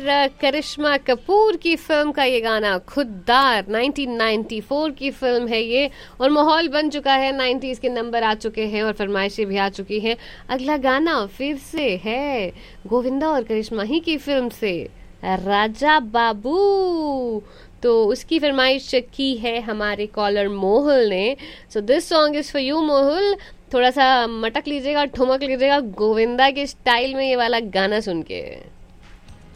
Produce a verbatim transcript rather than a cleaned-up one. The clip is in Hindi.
करिश्मा कपूर की फिल्म का ये गाना खुददार नाइनटीन नाइंटी फोर की फिल्म है ये, और माहौल बन चुका है, नाइंटीज़ के नंबर आ चुके हैं और फरमाइशें भी आ चुकी हैं। अगला गाना फिर से है गोविंदा और करिश्मा ही की फिल्म से, राजा बाबू। तो उसकी फरमाइश की है हमारे कॉलर मोहुल ने। So this song is for you मोहुल। थोड़ा सा मटक लीजिएगा, ठुमक लीजिएगा गोविंदा के स्टाइल में ये वाला गाना सुन के।